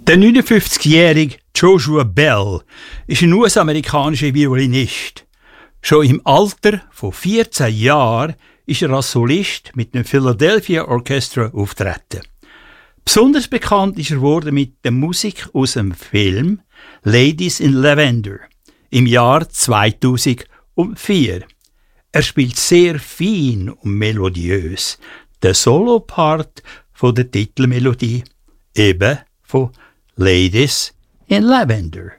Der 59-jährige Joshua Bell ist ein US-amerikanischer Violinist. Schon im Alter von 14 Jahren ist er als Solist mit dem Philadelphia Orchestra auftreten. Besonders bekannt ist er worden mit der Musik aus dem Film Ladies in Lavender im Jahr 2004. Er spielt sehr fein und melodiös den Solo-Part von der Titelmelodie, eben von Ladies in Lavender.